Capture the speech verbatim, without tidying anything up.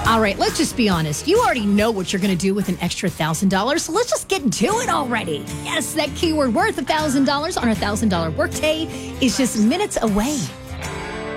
All right, let's just be honest. You already know what you're going to do with an extra one thousand dollars, so let's just get to it already. Yes, that keyword worth one thousand dollars on a one thousand dollars workday is just minutes away.